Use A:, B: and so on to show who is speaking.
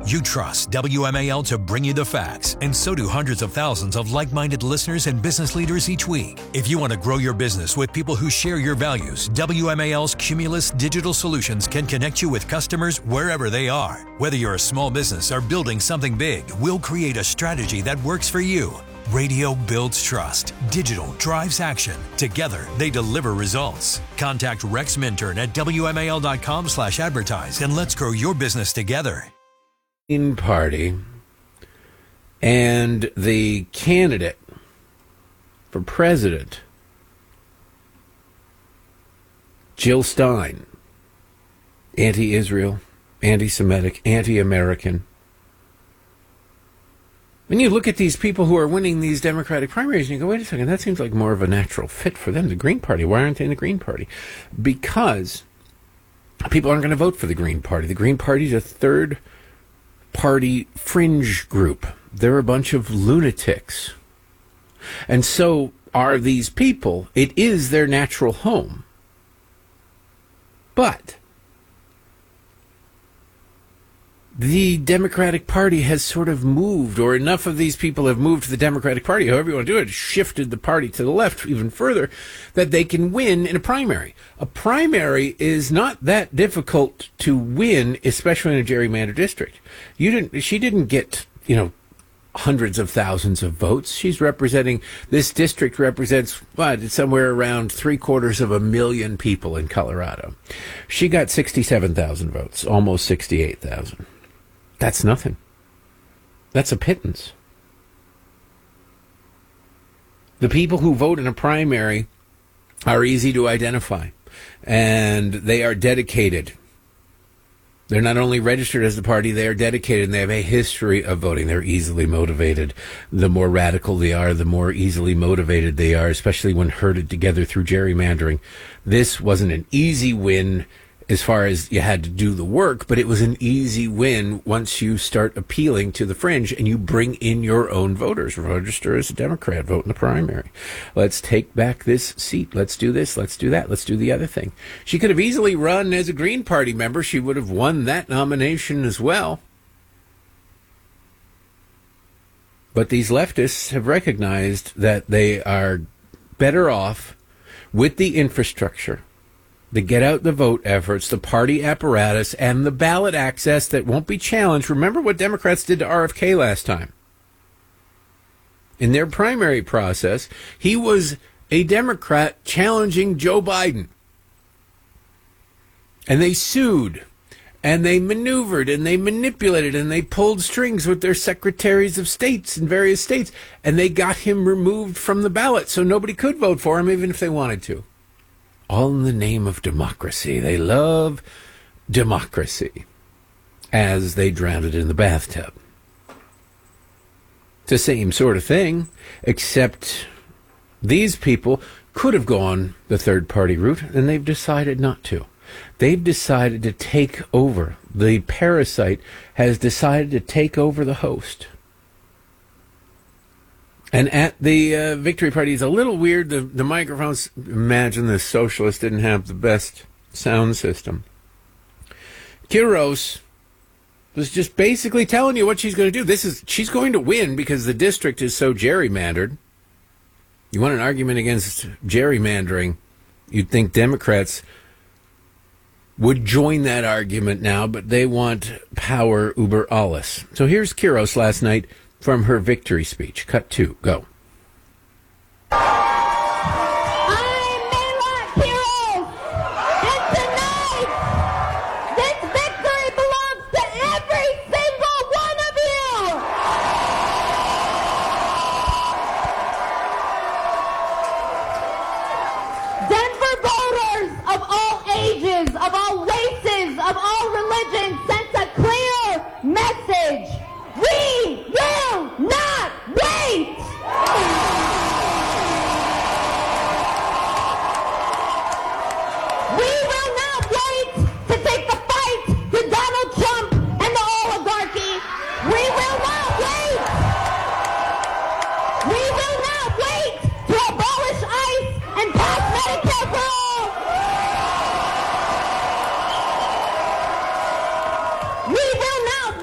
A: You trust WMAL to bring you the facts, and so do hundreds of thousands of like-minded listeners and business leaders each week. If you want to grow your business with people who share your values, WMAL's Cumulus Digital Solutions can connect you with customers wherever they are. Whether you're a small business or building something big, we'll create a strategy that works for you. Radio builds trust. Digital drives action. Together, they deliver results. Contact Rex Minturn at WMAL.com/advertise and let's grow your business together.
B: Party and the candidate for president, Jill Stein, anti-Israel, anti-Semitic, anti-American. When you look at these people who are winning these Democratic primaries, and you go, wait a second, that seems like more of a natural fit for them. The Green Party, why aren't they in the Green Party? Because people aren't going to vote for the Green Party. The Green Party is a third party fringe group. They're a bunch of lunatics. And so are these people. It is their natural home. But the Democratic Party has sort of moved, or enough of these people have moved to the Democratic Party, however you want to do it, shifted the party to the left even further, that they can win in a primary. A primary is not that difficult to win, especially in a gerrymandered district. She didn't get, hundreds of thousands of votes. She's representing, this district represents, it's somewhere around 750,000 people in Colorado. She got 67,000 votes, almost 68,000. That's nothing. That's a pittance. The people who vote in a primary are easy to identify, and they are dedicated. They're not only registered as the party, they are dedicated, and they have a history of voting. They're easily motivated. The more radical they are, the more easily motivated they are, especially when herded together through gerrymandering. This wasn't an easy win as far as you had to do the work, but it was an easy win once you start appealing to the fringe and you bring in your own voters. Register as a Democrat, vote in the primary. Let's take back this seat. Let's do this. Let's do that. Let's do the other thing. She could have easily run as a Green Party member. She would have won that nomination as well. But these leftists have recognized that they are better off with the infrastructure, the get out the vote efforts, the party apparatus, and the ballot access that won't be challenged. Remember what Democrats did to RFK last time. In their primary process, he was a Democrat challenging Joe Biden. And they sued, and they maneuvered, and they manipulated, and they pulled strings with their secretaries of states in various states, and they got him removed from the ballot so nobody could vote for him even if they wanted to. All in the name of democracy. They love democracy as they drowned it in the bathtub. It's the same sort of thing, except these people could have gone the third party route, and they've decided not to. They've decided to take over. The parasite has decided to take over the host. And at the Victory Party, it's a little weird. The microphones, imagine the socialists didn't have the best sound system. Quiroz was just basically telling you what she's going to do. She's going to win because the district is so gerrymandered. You want an argument against gerrymandering, you'd think Democrats would join that argument now, but they want power über alles. So here's Quiroz last night from her victory speech. Cut 2, go.